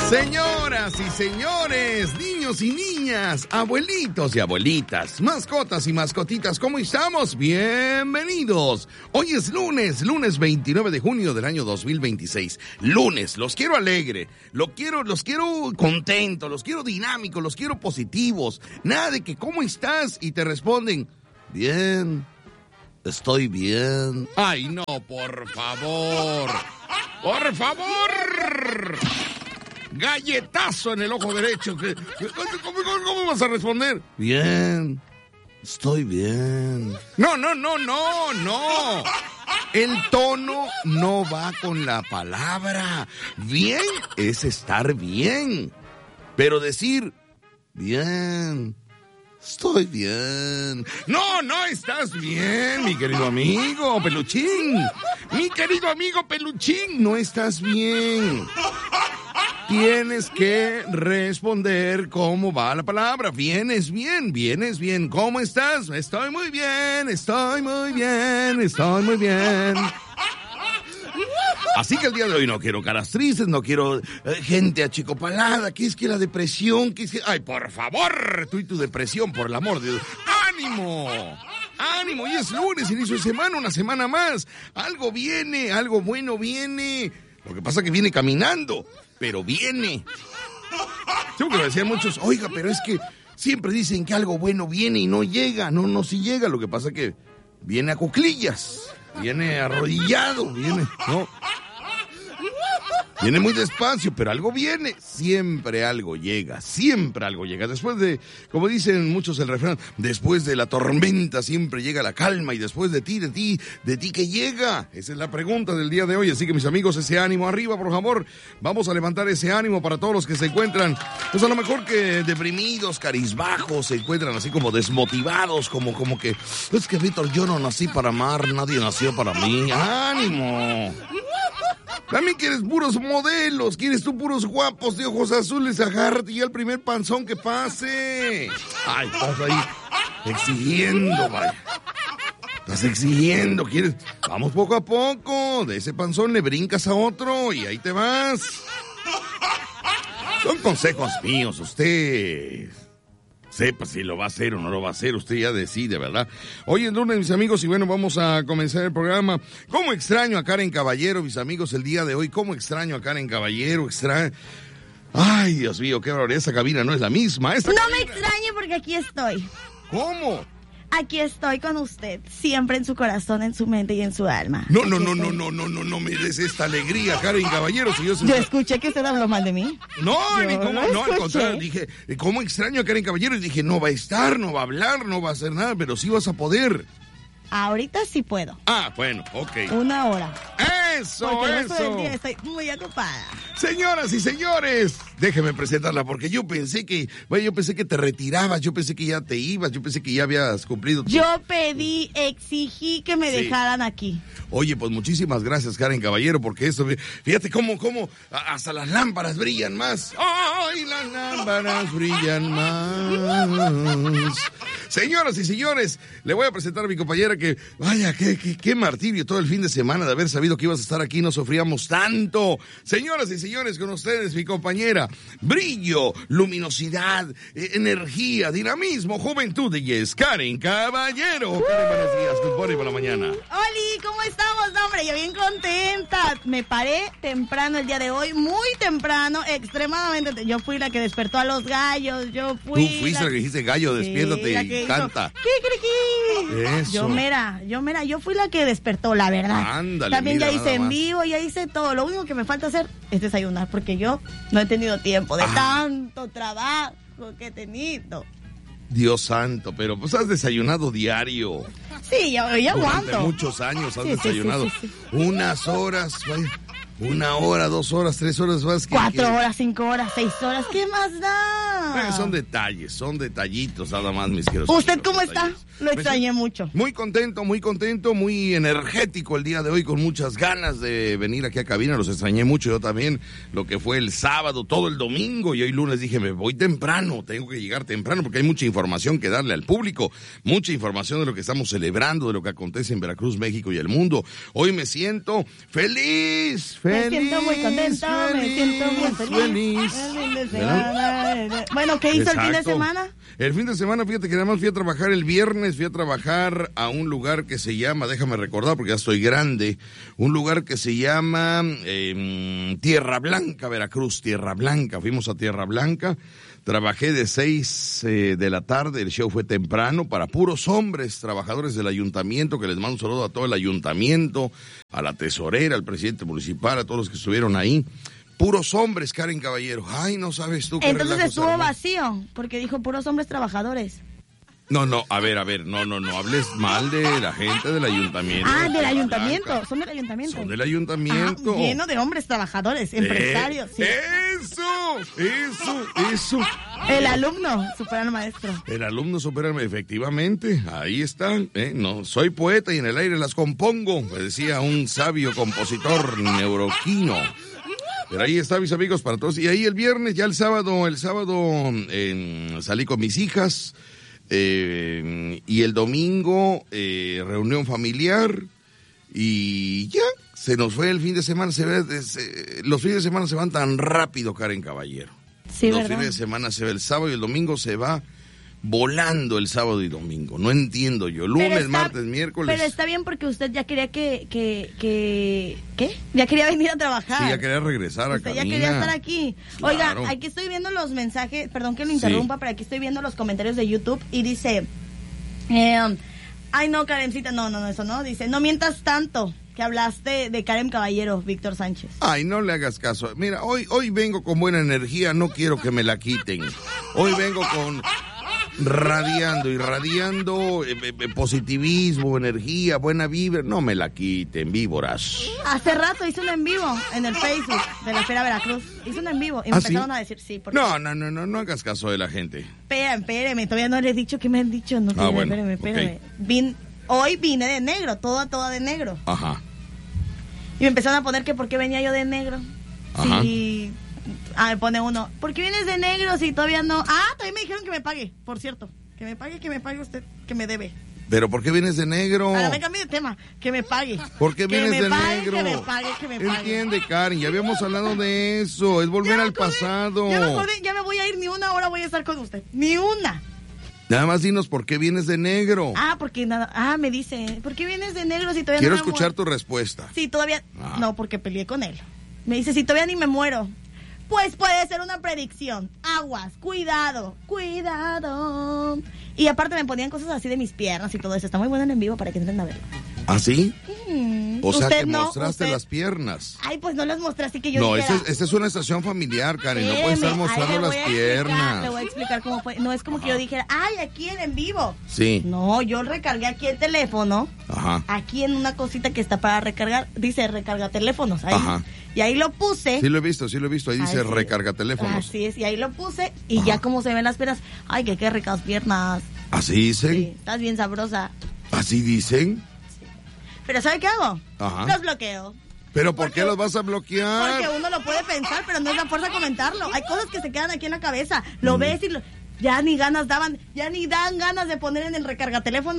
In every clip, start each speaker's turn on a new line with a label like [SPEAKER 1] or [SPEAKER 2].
[SPEAKER 1] Señoras y señores, niños y niñas, abuelitos y abuelitas, mascotas y mascotitas, ¿cómo estamos? Bienvenidos. Hoy es lunes 29 de junio del año 2026. Lunes, los quiero alegre, los quiero contentos, los quiero dinámicos, los quiero positivos. Nada de que ¿cómo estás? Y te responden, bien, estoy bien. Ay, no, por favor. Por favor. Galletazo en el ojo derecho. ¿Cómo vas a responder? Bien, estoy bien. No. El tono no va con la palabra. Bien es estar bien. Pero decir, bien, estoy bien. No estás bien, mi querido amigo Peluchín. Mi querido amigo Peluchín, no estás bien. Tienes que responder cómo va la palabra. Vienes bien. ¿Cómo estás? Estoy muy bien. Así que el día de hoy no quiero caras tristes, no quiero gente achicopalada. ¿Qué es que la depresión? ¿Qué es que... Ay, por favor, tú y tu depresión, por el amor de Dios. ¡Ánimo! Hoy es lunes, inicio de semana, una semana más. Algo viene, algo bueno viene. Lo que pasa es que viene caminando. Pero viene. Seguro que lo decían muchos, oiga, pero es que siempre dicen que algo bueno viene y no llega. No, sí llega. Lo que pasa es que viene a cuclillas, viene arrodillado, viene muy despacio, pero algo viene. Siempre algo llega. Después de, como dicen muchos el refrán, después de la tormenta siempre llega la calma. Y después de ti, ¿qué llega? Esa es la pregunta del día de hoy. Así que mis amigos, ese ánimo arriba, por favor. Vamos a levantar ese ánimo para todos los que se encuentran, pues a lo mejor que deprimidos, carizbajos, se encuentran así como desmotivados, como que, es que Víctor, yo no nací para amar, nadie nació para mí. ¡Ánimo! También quieres puros modelos, quieres tú puros guapos de ojos azules, agárrate ya el primer panzón que pase. Ay, estás ahí exigiendo, vaya. Estás exigiendo, quieres. Vamos poco a poco, de ese panzón le brincas a otro y ahí te vas. Son consejos míos, usted sepa si lo va a hacer o no lo va a hacer, usted ya decide, ¿verdad? Hoy es lunes, mis amigos, y bueno, vamos a comenzar el programa. ¿Cómo extraño a Karen Caballero, mis amigos, el día de hoy? ¿Cómo extraño a Karen Caballero? Ay, Dios mío, qué barbaridad, esa cabina no es la misma.
[SPEAKER 2] No me extrañe porque aquí estoy.
[SPEAKER 1] ¿Cómo?
[SPEAKER 2] Aquí estoy con usted, siempre en su corazón, en su mente y en su alma.
[SPEAKER 1] No me des esta alegría, Karen Caballero. Si
[SPEAKER 2] yo escuché que usted habló mal de mí.
[SPEAKER 1] No, al contrario, dije, ¿cómo extraño a Karen Caballero? Y dije, no va a estar, no va a hablar, no va a hacer nada, pero sí vas a poder.
[SPEAKER 2] Ahorita sí puedo.
[SPEAKER 1] Ah, bueno, ok.
[SPEAKER 2] 1 hora.
[SPEAKER 1] Eso.
[SPEAKER 2] Porque el resto del día estoy muy ocupada.
[SPEAKER 1] Señoras y señores, déjeme presentarla porque yo pensé que te retirabas, yo pensé que ya te ibas, yo pensé que ya habías cumplido.
[SPEAKER 2] Yo exigí que me dejaran aquí.
[SPEAKER 1] Oye, pues muchísimas gracias, Karen Caballero, porque esto, fíjate cómo hasta las lámparas brillan más. ¡Ay, las lámparas brillan más! Señoras y señores, le voy a presentar a mi compañera que, vaya, qué martirio todo el fin de semana de haber sabido que ibas a estar aquí, no sufríamos tanto. Señoras y señores, con ustedes, mi compañera, brillo, luminosidad, energía, dinamismo, juventud, y es Karen Caballero. Karen, buenos días, good morning por la mañana.
[SPEAKER 2] Oli, ¿cómo estamos, hombre? Yo bien contenta. Me paré temprano el día de hoy, muy temprano, extremadamente. Yo fui la que despertó a los gallos, Tú
[SPEAKER 1] fuiste la que dijiste, gallo, despiértate y canta.
[SPEAKER 2] Eso. Yo fui la que despertó, la verdad.
[SPEAKER 1] Ándale,
[SPEAKER 2] también ya hice en vivo, ya hice todo. Lo único que me falta hacer es desayunar, porque yo no he tenido tiempo de tanto trabajo que he tenido.
[SPEAKER 1] Dios santo, pero pues has desayunado diario.
[SPEAKER 2] Sí, yo aguanto.
[SPEAKER 1] Durante muchos años has desayunado. Sí. Unas horas, 1 hora, 2 horas, 3 horas más.
[SPEAKER 2] 4 horas, 5 horas, 6 horas, ¿qué más da?
[SPEAKER 1] Son detalles, son detallitos nada más, mis queridos.
[SPEAKER 2] ¿Usted cómo está? Lo extrañé mucho.
[SPEAKER 1] Muy contento, muy energético el día de hoy, con muchas ganas de venir aquí a cabina. Los extrañé mucho, yo también, lo que fue el sábado, todo el domingo, y hoy lunes dije, me voy temprano, tengo que llegar temprano porque hay mucha información que darle al público, mucha información de lo que estamos celebrando, de lo que acontece en Veracruz, México y el mundo. Hoy me siento feliz
[SPEAKER 2] Me siento muy contenta, me siento muy feliz. Bueno, ¿qué hizo el fin de semana?
[SPEAKER 1] El fin de semana, fíjate que nada más fui a trabajar el viernes, fui a trabajar a un lugar que se llama, déjame recordar porque ya estoy grande, un lugar que se llama Tierra Blanca, Veracruz, Tierra Blanca. Fuimos a Tierra Blanca, trabajé de 6 de la tarde, el show fue temprano, para puros hombres, trabajadores del ayuntamiento, que les mando un saludo a todo el ayuntamiento, a la tesorera, al presidente municipal, a todos los que estuvieron ahí. Puros hombres, Karen Caballero. Ay, no sabes tú qué
[SPEAKER 2] Entonces estuvo vacío, porque dijo puros hombres trabajadores.
[SPEAKER 1] No, a ver, no hables mal de la gente del ayuntamiento.
[SPEAKER 2] Ah, del ayuntamiento, Blanca. Son del ayuntamiento.
[SPEAKER 1] Son del ayuntamiento.
[SPEAKER 2] Ah, lleno de hombres trabajadores, empresarios. Sí.
[SPEAKER 1] Eso.
[SPEAKER 2] El alumno supera al maestro.
[SPEAKER 1] El alumno supera al maestro, efectivamente, ahí están. No, soy poeta y en el aire las compongo, me decía un sabio compositor neuroquino. Pero ahí está, mis amigos, para todos. Y ahí el viernes, ya el sábado salí con mis hijas. Y el domingo, reunión familiar. Y ya, se nos fue el fin de semana. Los fines de semana se van tan rápido, Karen Caballero.
[SPEAKER 2] Sí,
[SPEAKER 1] los
[SPEAKER 2] ¿verdad?
[SPEAKER 1] fines de semana se va el sábado y el domingo se va volando el sábado y domingo. No entiendo yo. Lunes, martes, miércoles.
[SPEAKER 2] Pero está bien porque usted ya quería ¿qué? Ya quería venir a trabajar.
[SPEAKER 1] Sí, ya quería regresar a
[SPEAKER 2] usted
[SPEAKER 1] cabina.
[SPEAKER 2] ya quería estar aquí. Oiga,
[SPEAKER 1] Claro.
[SPEAKER 2] aquí estoy viendo los mensajes, perdón que lo interrumpa, pero aquí estoy viendo los comentarios de YouTube y dice, ay no, Karencita, no, eso no, dice, no mientas tanto que hablaste de Karen Caballero, Víctor Sánchez.
[SPEAKER 1] Ay, no le hagas caso. Mira, hoy vengo con buena energía, no quiero que me la quiten. Hoy vengo con irradiando positivismo, energía, buena vibra. No me la quiten, víboras.
[SPEAKER 2] Hace rato hice un en vivo en el Facebook de la Feria Veracruz. Hice un en vivo y me empezaron a decir sí. Porque...
[SPEAKER 1] No hagas caso de la gente.
[SPEAKER 2] Espérame, todavía no le he dicho qué me han dicho. No,
[SPEAKER 1] bueno,
[SPEAKER 2] espérame.
[SPEAKER 1] Okay.
[SPEAKER 2] Hoy vine de negro, toda de negro.
[SPEAKER 1] Ajá.
[SPEAKER 2] Y me empezaron a poner que por qué venía yo de negro.
[SPEAKER 1] Ajá.
[SPEAKER 2] Sí. Me pone uno, ¿por qué vienes de negro si todavía no? Todavía me dijeron que me pague, por cierto. Que me pague usted, que me debe.
[SPEAKER 1] ¿Pero por qué vienes de negro?
[SPEAKER 2] Ahora me cambié de tema, que me pague.
[SPEAKER 1] ¿Por qué vienes de negro?
[SPEAKER 2] Que me pague.
[SPEAKER 1] Entiende, Karen, ya habíamos hablado de eso, es volver al pasado.
[SPEAKER 2] Ya me acordé, ya me voy a ir, ni una hora voy a estar con usted, ni una.
[SPEAKER 1] Nada más dinos por qué vienes de negro.
[SPEAKER 2] Porque nada, me dice, ¿por qué vienes de negro si todavía
[SPEAKER 1] Quiero
[SPEAKER 2] no me
[SPEAKER 1] escuchar
[SPEAKER 2] muero?
[SPEAKER 1] tu respuesta.
[SPEAKER 2] Sí, todavía, no, porque peleé con él. Me dice, si todavía ni me muero. Pues puede ser una predicción. Aguas, cuidado. Y aparte me ponían cosas así de mis piernas y todo eso. Está muy bueno en vivo para que entren a verlo.
[SPEAKER 1] ¿Ah, sí? O sea
[SPEAKER 2] Usted
[SPEAKER 1] que
[SPEAKER 2] no,
[SPEAKER 1] mostraste
[SPEAKER 2] usted...
[SPEAKER 1] las piernas.
[SPEAKER 2] Ay, pues no las mostré así que yo
[SPEAKER 1] No,
[SPEAKER 2] dijera...
[SPEAKER 1] esta es una estación familiar, Karen. No puedes estar mostrando las piernas.
[SPEAKER 2] Le voy a explicar cómo fue. No es como que yo dijera, ay, aquí en vivo.
[SPEAKER 1] Sí.
[SPEAKER 2] No, yo recargué aquí el teléfono.
[SPEAKER 1] Ajá.
[SPEAKER 2] Aquí en una cosita que está para recargar. Dice recarga teléfonos. Ahí.
[SPEAKER 1] Ajá.
[SPEAKER 2] Y ahí lo puse.
[SPEAKER 1] Sí lo he visto. Ahí dice
[SPEAKER 2] sí.
[SPEAKER 1] recarga teléfonos.
[SPEAKER 2] Así es. Y ahí lo puse. Y ya como se ven las piernas. Ay, que qué ricas piernas.
[SPEAKER 1] ¿Así dicen?
[SPEAKER 2] Sí, estás bien sabrosa.
[SPEAKER 1] ¿Así dicen?
[SPEAKER 2] Pero ¿sabe qué hago?
[SPEAKER 1] Ajá.
[SPEAKER 2] Los bloqueo.
[SPEAKER 1] ¿Pero por qué los vas a bloquear?
[SPEAKER 2] Porque uno lo puede pensar, pero no es la fuerza comentarlo. Hay cosas que se quedan aquí en la cabeza. Lo ves y ya ni ganas daban, ya ni dan ganas de poner en el recargateléfono.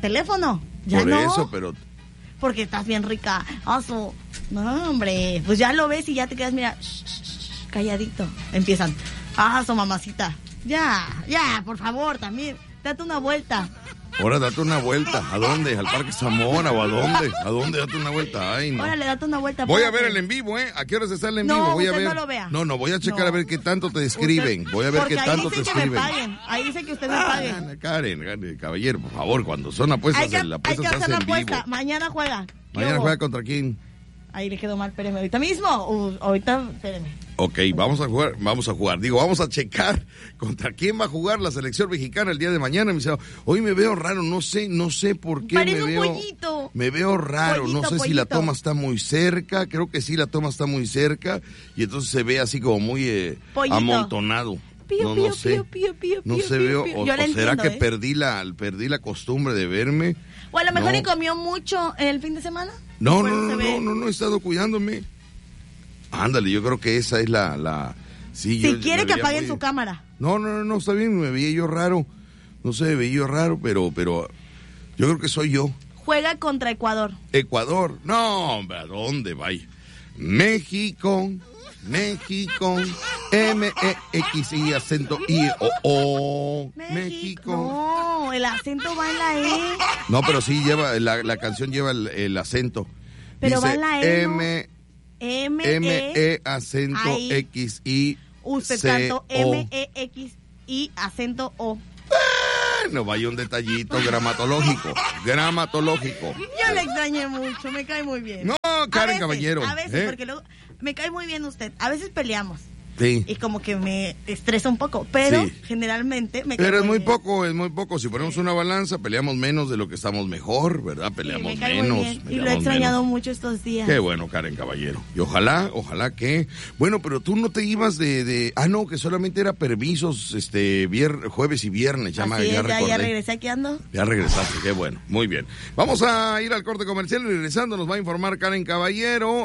[SPEAKER 2] Ya
[SPEAKER 1] por
[SPEAKER 2] no.
[SPEAKER 1] eso, pero...
[SPEAKER 2] Porque estás bien rica. No, hombre. Pues ya lo ves y ya te quedas, mira, calladito. Empiezan. Mamacita. Ya, por favor, también. Date una vuelta.
[SPEAKER 1] Ahora date una vuelta. ¿A dónde? ¿Al Parque Zamora o a dónde? ¿A dónde date una vuelta? Ay, no.
[SPEAKER 2] Órale, date una vuelta.
[SPEAKER 1] Voy a ver el en vivo, ¿eh? ¿A qué horas está el en vivo? Voy a ver.
[SPEAKER 2] No lo vea.
[SPEAKER 1] No, voy a checar a ver qué tanto te escriben. Voy a ver qué tanto te escriben.
[SPEAKER 2] Porque ahí dice que me paguen. Ahí dice que usted me pague.
[SPEAKER 1] Karen, caballero, por favor, cuando son apuestas, la apuesta se hace en vivo.
[SPEAKER 2] Mañana juega.
[SPEAKER 1] ¿Mañana juega contra quién?
[SPEAKER 2] Ahí le quedó mal, espéreme. ¿Ahorita mismo? Ahorita, espéreme.
[SPEAKER 1] Ok, vamos a jugar. Digo, vamos a checar contra quién va a jugar la selección mexicana el día de mañana. Hoy me veo raro, no sé por qué
[SPEAKER 2] Parece un pollito.
[SPEAKER 1] Me veo raro, no sé si la toma está muy cerca, creo que sí, la toma está muy cerca y entonces se ve así como muy amontonado. No sé, veo, o será que perdí la costumbre de verme.
[SPEAKER 2] O a lo mejor y comió mucho el fin de semana.
[SPEAKER 1] No, he estado cuidándome. Ándale, yo creo que esa es la... Sí,
[SPEAKER 2] si quiere que apaguen su cámara.
[SPEAKER 1] No, está bien, me veía yo raro. No sé, me veía yo raro, pero yo creo que soy yo.
[SPEAKER 2] Juega contra Ecuador.
[SPEAKER 1] ¿Ecuador? No, hombre, ¿a dónde vaya? México, M-E-X-I, acento I-O-O, México.
[SPEAKER 2] No, el acento va en la E.
[SPEAKER 1] No, pero sí lleva, la canción lleva el acento.
[SPEAKER 2] Pero
[SPEAKER 1] dice
[SPEAKER 2] va en la E, ¿no?
[SPEAKER 1] M-E, acento
[SPEAKER 2] ahí.
[SPEAKER 1] X-I,
[SPEAKER 2] Usted
[SPEAKER 1] C-O.
[SPEAKER 2] cantó M-E-X-I, acento O.
[SPEAKER 1] No vaya un detallito gramatológico.
[SPEAKER 2] Yo le extrañé mucho, me cae muy bien.
[SPEAKER 1] No, Karen Caballero.
[SPEAKER 2] A veces, porque luego me cae muy bien usted. A veces peleamos.
[SPEAKER 1] Sí.
[SPEAKER 2] Y como que me estresa un poco, pero
[SPEAKER 1] Sí.
[SPEAKER 2] generalmente me cae
[SPEAKER 1] Pero es muy
[SPEAKER 2] bien.
[SPEAKER 1] poco, es muy poco. Si ponemos una balanza, peleamos menos de lo que estamos mejor, ¿verdad?
[SPEAKER 2] Sí,
[SPEAKER 1] Peleamos
[SPEAKER 2] me cae muy
[SPEAKER 1] menos.
[SPEAKER 2] bien. Y lo he
[SPEAKER 1] peleamos
[SPEAKER 2] extrañado
[SPEAKER 1] menos.
[SPEAKER 2] mucho estos días.
[SPEAKER 1] Qué bueno, Karen Caballero. Y ojalá que... Bueno, pero tú no te ibas de... Ah, no, que solamente era permisos, jueves y viernes.
[SPEAKER 2] Así es,
[SPEAKER 1] Ya
[SPEAKER 2] ya
[SPEAKER 1] recordé.
[SPEAKER 2] regresé, aquí ando.
[SPEAKER 1] Ya regresaste, qué bueno, muy bien. Vamos a ir al corte comercial y regresando nos va a informar Karen Caballero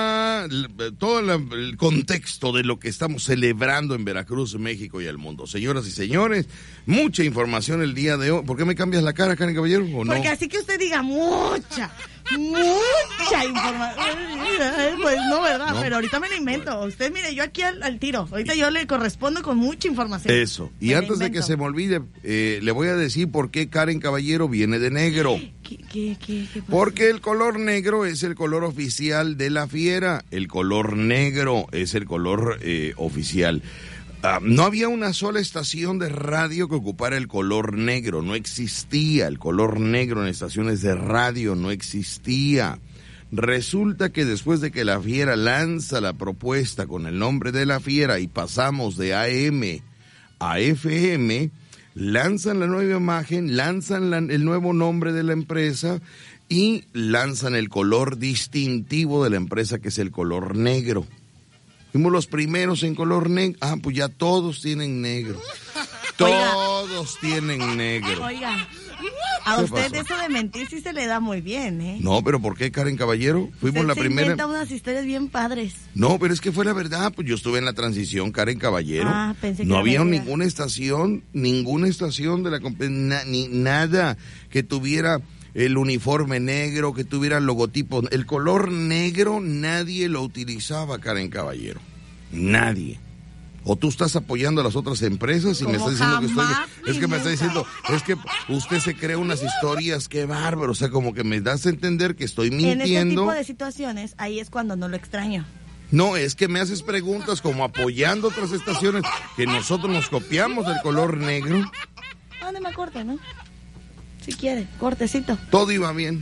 [SPEAKER 1] todo el contexto de lo que estamos celebrando en Veracruz, México y el mundo. Señoras y señores, mucha información el día de hoy. ¿Por qué me cambias la cara, Karen Caballero, o no?
[SPEAKER 2] Porque así que usted diga mucha información. Pues no, ¿verdad?
[SPEAKER 1] No.
[SPEAKER 2] Pero ahorita me la invento. Usted, mire, yo aquí al tiro. Ahorita yo le correspondo con mucha información.
[SPEAKER 1] Eso. Y
[SPEAKER 2] Me la
[SPEAKER 1] antes de que
[SPEAKER 2] invento.
[SPEAKER 1] se me olvide, le voy a decir por qué Karen Caballero viene de negro.
[SPEAKER 2] ¿Qué pasó?
[SPEAKER 1] Porque el color negro es el color oficial de la fiera. El color negro es el color oficial. No había una sola estación de radio que ocupara el color negro. No existía el color negro en estaciones de radio. No existía. Resulta que después de que la fiera lanza la propuesta con el nombre de la fiera y pasamos de AM a FM, lanzan la nueva imagen, lanzan el nuevo nombre de la empresa y lanzan el color distintivo de la empresa, que es el color negro. Fuimos los primeros en color negro. Ah, pues ya todos tienen negro. Todos tienen negro.
[SPEAKER 2] Oiga, a
[SPEAKER 1] ¿Qué
[SPEAKER 2] usted
[SPEAKER 1] pasó?
[SPEAKER 2] eso de mentir sí se le da muy bien, ¿eh?
[SPEAKER 1] No, pero ¿por qué, Karen Caballero? Fuimos
[SPEAKER 2] Usted
[SPEAKER 1] la
[SPEAKER 2] se
[SPEAKER 1] primera.
[SPEAKER 2] inventa unas historias bien padres.
[SPEAKER 1] No, pero es que fue la verdad, pues yo estuve en la transición, Karen Caballero.
[SPEAKER 2] Ah, pensé que
[SPEAKER 1] no
[SPEAKER 2] era
[SPEAKER 1] había
[SPEAKER 2] mentira.
[SPEAKER 1] ninguna estación de la ni nada que tuviera el uniforme negro, que tuviera el logotipo. El color negro nadie lo utilizaba, Karen Caballero. Nadie. O tú estás apoyando a las otras empresas y me
[SPEAKER 2] Como
[SPEAKER 1] estás diciendo que estoy...
[SPEAKER 2] jamás
[SPEAKER 1] Es que me está
[SPEAKER 2] ni
[SPEAKER 1] diciendo, es que usted se crea unas historias, qué bárbaro. O sea, como que me das a entender que estoy mintiendo.
[SPEAKER 2] En este tipo de situaciones, ahí es cuando no lo extraño.
[SPEAKER 1] No, es que me haces preguntas como apoyando otras estaciones que nosotros nos copiamos del color negro.
[SPEAKER 2] ¿A dónde me corte, no? Si quiere, cortecito.
[SPEAKER 1] Todo iba bien,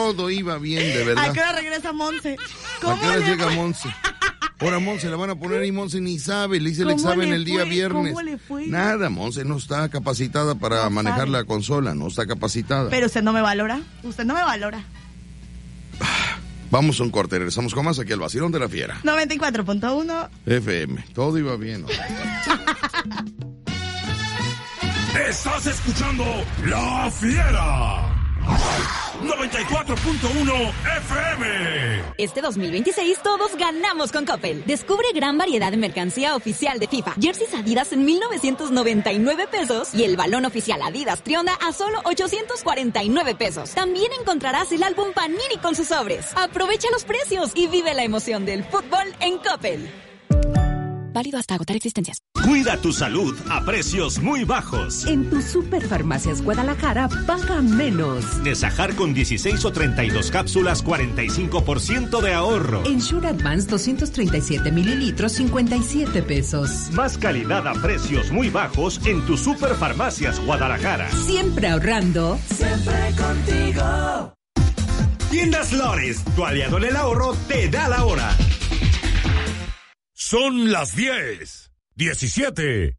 [SPEAKER 1] de verdad.
[SPEAKER 2] ¿A qué hora regresa Monse?
[SPEAKER 1] ¿A qué hora llega Monse? Ahora Monse la van a poner y Monse ni sabe, le hice el
[SPEAKER 2] ¿Cómo
[SPEAKER 1] examen
[SPEAKER 2] le
[SPEAKER 1] el día
[SPEAKER 2] fue?
[SPEAKER 1] viernes.
[SPEAKER 2] ¿Cómo le fue?
[SPEAKER 1] Nada, Monse no está capacitada para
[SPEAKER 2] No
[SPEAKER 1] manejar
[SPEAKER 2] sabe.
[SPEAKER 1] la consola, no está capacitada.
[SPEAKER 2] Pero usted no me valora. Usted no me valora.
[SPEAKER 1] Vamos a un corte, regresamos con más aquí al Vacilón de la Fiera.
[SPEAKER 2] 94.1.
[SPEAKER 1] FM, todo iba bien. ¿No?
[SPEAKER 3] Estás escuchando La Fiera. 94.1 FM.
[SPEAKER 4] Este 2026 todos ganamos con Coppel. Descubre gran variedad de mercancía oficial de FIFA. Jerseys Adidas en 1,999 pesos y el balón oficial Adidas Trionda a solo 849 pesos. También encontrarás el álbum Panini con sus sobres. Aprovecha los precios y vive la emoción del fútbol en Coppel. Válido hasta agotar existencias.
[SPEAKER 3] Cuida tu salud a precios muy bajos.
[SPEAKER 5] En tu Superfarmacias Guadalajara, paga menos.
[SPEAKER 3] Desajar con 16 o 32 cápsulas, 45% de ahorro.
[SPEAKER 5] Ensure Advance 237 mililitros, 57 pesos.
[SPEAKER 3] Más calidad a precios muy bajos en tu Superfarmacias Guadalajara.
[SPEAKER 5] Siempre ahorrando.
[SPEAKER 3] Siempre contigo. Tiendas Lores, tu aliado en el ahorro, te da la hora. Son las 10:17.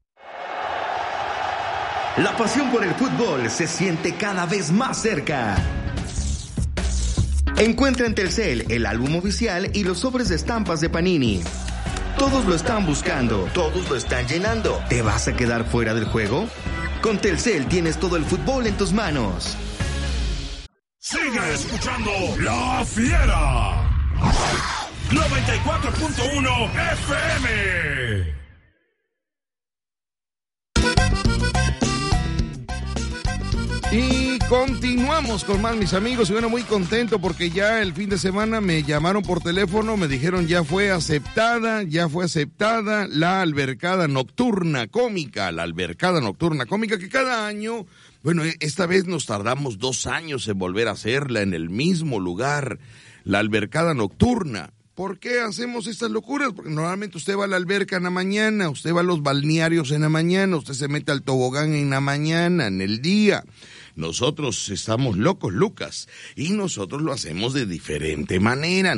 [SPEAKER 6] La pasión por el fútbol se siente cada vez más cerca. Encuentra en Telcel el álbum oficial y los sobres de estampas de Panini. Todos lo están buscando, todos lo están llenando. ¿Te vas a quedar fuera del juego? Con Telcel tienes todo el fútbol en tus manos.
[SPEAKER 3] Sigue escuchando La Fiera. 94.1 FM.
[SPEAKER 1] Y Continuamos con más, mis amigos, y bueno, muy contento porque ya el fin de semana me llamaron por teléfono, me dijeron ya fue aceptada la albercada nocturna cómica, que cada año, bueno, esta vez nos tardamos 2 años en volver a hacerla en el mismo lugar, la albercada nocturna. ¿Por qué hacemos estas locuras? Porque normalmente usted va a la alberca en la mañana, usted va a los balnearios en la mañana, usted se mete al tobogán en la mañana, en el día. Nosotros estamos locos, Lucas, y nosotros lo hacemos de diferente manera.